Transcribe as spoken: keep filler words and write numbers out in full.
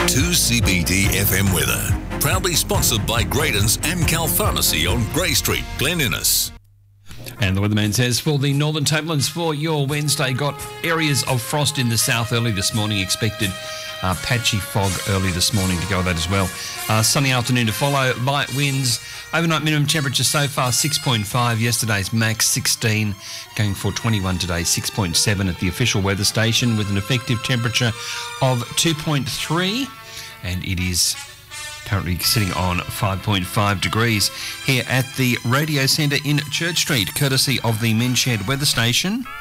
two C B D F M weather. Proudly sponsored by Graydon's and Cal Pharmacy on Grey Street, Glen Innes. And the weatherman says for the Northern Tablelands for your Wednesday, got areas of frost in the south early this morning, expected uh, patchy fog early this morning to go with that as well. Uh, sunny afternoon to follow, light winds. Overnight minimum temperature so far six point five, yesterday's max sixteen, going for twenty-one today, six point seven at the official weather station with an effective temperature of two point three, and it is currently sitting on five point five degrees here at the Radio Centre in Church Street, courtesy of the Minshed Weather Station.